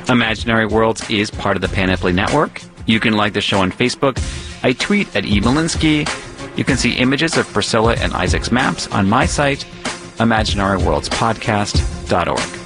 Imaginary Worlds is part of the Panoply Network. You can like the show on Facebook. I tweet at eMalinsky. You can see images of Priscilla and Isaac's maps on my site, imaginaryworldspodcast.org.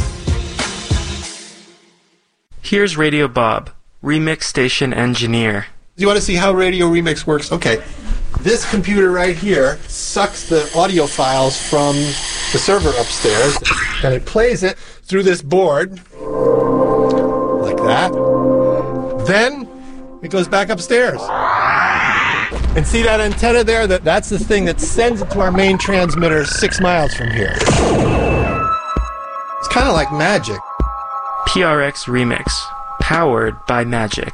Here's Radio Bob, Remix Station Engineer. You want to see how Radio Remix works? Okay. This computer right here sucks the audio files from the server upstairs, and it plays it through this board, like that. Then it goes back upstairs. And see that antenna there? That's the thing that sends it to our main transmitter 6 miles from here. It's kind of like magic. PRX Remix, powered by Magic.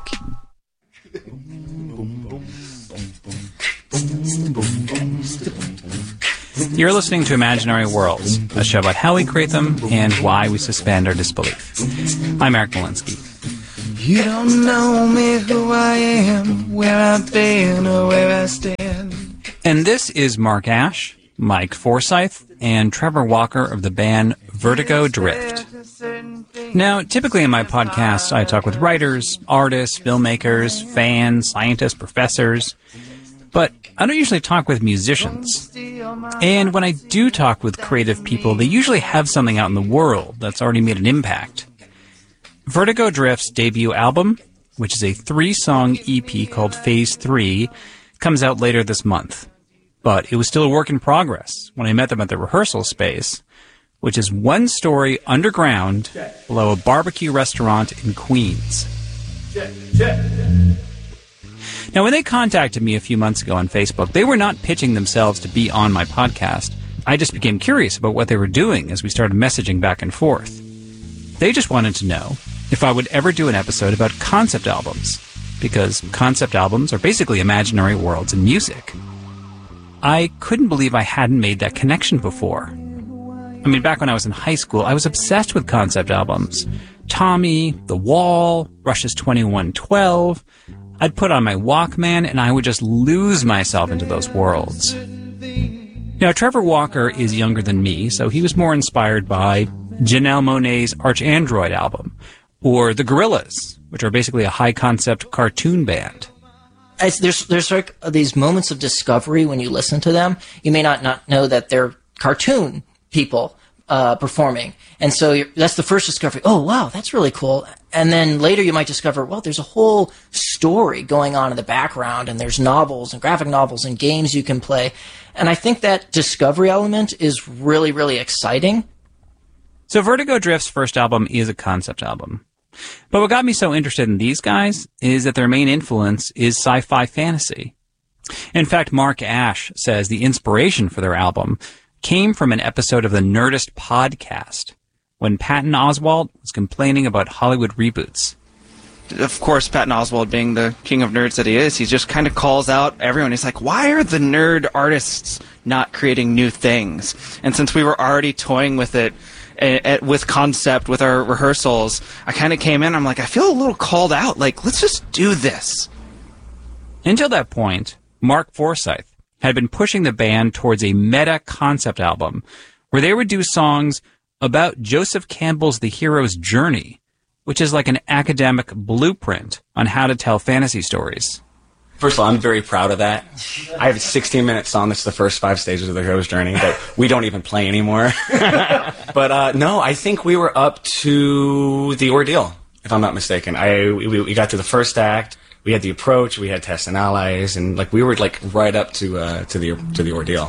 You're listening to Imaginary Worlds, a show about how we create them and why we suspend our disbelief. I'm Eric Malinsky. You don't know me, who I am, where I've been, or where I stand. And this is Mark Ash, Mike Forsyth, and Trevor Walker of the band Vertigo Drift. Now, typically in my podcast, I talk with writers, artists, filmmakers, fans, scientists, professors, but I don't usually talk with musicians. And when I do talk with creative people, they usually have something out in the world that's already made an impact. Vertigo Drift's debut album, which is a 3-song EP called Phase 3, comes out later this month. But it was still a work in progress when I met them at the rehearsal space, which is 1 story underground below a barbecue restaurant in Queens. Now, when they contacted me a few months ago on Facebook, they were not pitching themselves to be on my podcast. I just became curious about what they were doing as we started messaging back and forth. They just wanted to know if I would ever do an episode about concept albums, because concept albums are basically imaginary worlds in music. I couldn't believe I hadn't made that connection before. I mean, back when I was in high school, I was obsessed with concept albums. Tommy, The Wall, Rush's 2112. I'd put on my Walkman and I would just lose myself into those worlds. Now, Trevor Walker is younger than me, so he was more inspired by Janelle Monáe's Archandroid album, or The Gorillaz, which are basically a high-concept cartoon band. There's like these moments of discovery when you listen to them. You may not know that they're cartoon people performing. And so that's the first discovery. Oh, wow, that's really cool. And then later you might discover, well, there's a whole story going on in the background, and there's novels and graphic novels and games you can play. And I think that discovery element is really, really exciting. So Vertigo Drift's first album is a concept album. But what got me so interested in these guys is that their main influence is sci-fi fantasy. In fact, Mark Ash says the inspiration for their album came from an episode of the Nerdist podcast when Patton Oswalt was complaining about Hollywood reboots. Of course, Patton Oswalt, being the king of nerds that he is, he just kind of calls out everyone. He's like, why are the nerd artists not creating new things? And since we were already toying with it, with concept, with our rehearsals, I kind of came in, I'm like, I feel a little called out. Like, let's just do this. Until that point, Mark Forsyth had been pushing the band towards a meta concept album where they would do songs about Joseph Campbell's The Hero's Journey, which is like an academic blueprint on how to tell fantasy stories. First of all, I'm very proud of that. I have a 16-minute song that's the first 5 stages of the hero's journey that we don't even play anymore. But no, I think we were up to the ordeal, if I'm not mistaken. We got to the first act. We had the approach. We had Tests and Allies, and we were right up to the ordeal.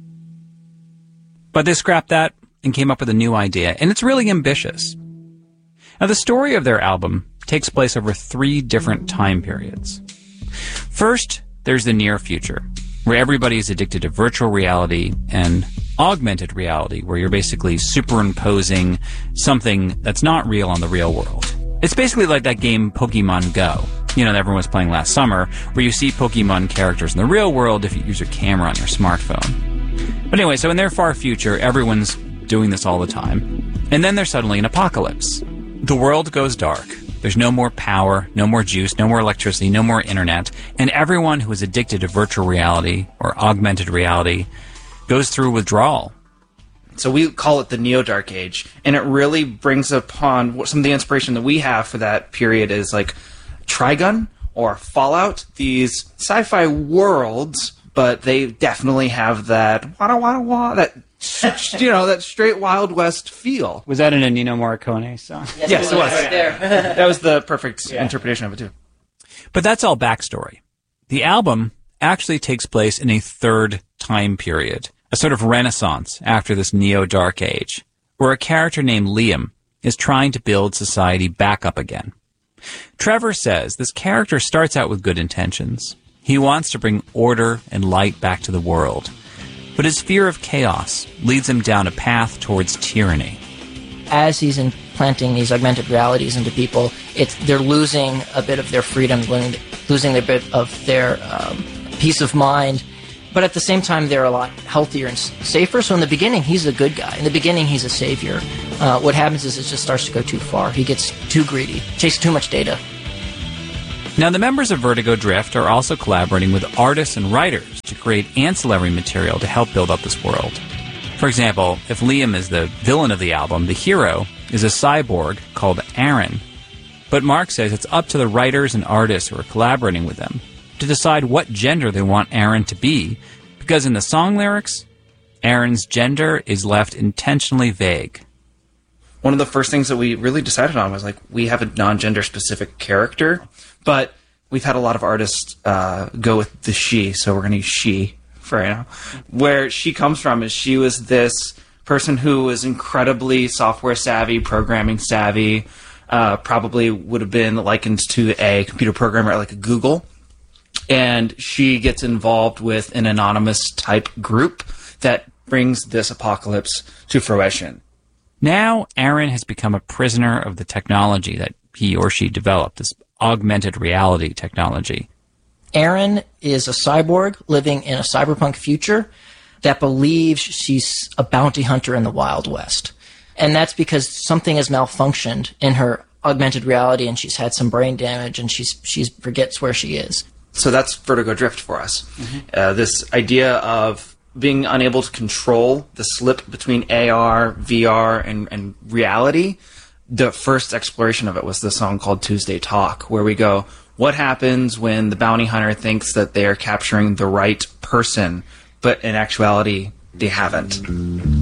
But they scrapped that and came up with a new idea, and it's really ambitious. Now, the story of their album takes place over 3 different time periods. First, there's the near future, where everybody is addicted to virtual reality and augmented reality, where you're basically superimposing something that's not real on the real world. It's basically like that game Pokemon Go, that everyone was playing last summer, where you see Pokemon characters in the real world if you use your camera on your smartphone. But anyway, so in their far future, everyone's doing this all the time. And then there's suddenly an apocalypse. The world goes dark. There's no more power, no more juice, no more electricity, no more internet, and everyone who is addicted to virtual reality or augmented reality goes through withdrawal. So we call it the Neo-Dark Age, and it really brings upon what some of the inspiration that we have for that period is like Trigun or Fallout, these sci-fi worlds, but they definitely have that that that straight Wild West feel. Was that in a Nino Morricone song? Yes, it was. Right there. That was the perfect interpretation of it too. But that's all backstory. The album actually takes place in a third time period, a sort of renaissance after this Neo-Dark Age, where a character named Liam is trying to build society back up again. Trevor says this character starts out with good intentions. He wants to bring order and light back to the world. But his fear of chaos leads him down a path towards tyranny. As he's implanting these augmented realities into people, they're losing a bit of their freedom, losing a bit of their peace of mind. But at the same time, they're a lot healthier and safer. So in the beginning, he's a good guy. In the beginning, he's a savior. What happens is it just starts to go too far. He gets too greedy, chases too much data. Now, the members of Vertigo Drift are also collaborating with artists and writers to create ancillary material to help build up this world. For example, if Liam is the villain of the album, the hero is a cyborg called Aaron. But Mark says it's up to the writers and artists who are collaborating with them to decide what gender they want Aaron to be, because in the song lyrics, Aaron's gender is left intentionally vague. One of the first things that we really decided on was like, we have a non-gender specific character, but we've had a lot of artists go with the she, so we're going to use she for right now. Where she comes from is she was this person who was incredibly software savvy, programming savvy, probably would have been likened to a computer programmer like a Google. And she gets involved with an anonymous type group that brings this apocalypse to fruition. Now, Aaron has become a prisoner of the technology that he or she developed, this augmented reality technology. Aaron is a cyborg living in a cyberpunk future that believes she's a bounty hunter in the Wild West. And that's because something has malfunctioned in her augmented reality and she's had some brain damage and she forgets where she is. So that's Vertigo Drift for us. This idea of being unable to control the slip between AR, VR, and reality. The first exploration of it was the song called Tuesday Talk, where we go, what happens when the bounty hunter thinks that they are capturing the right person, but in actuality, they haven't?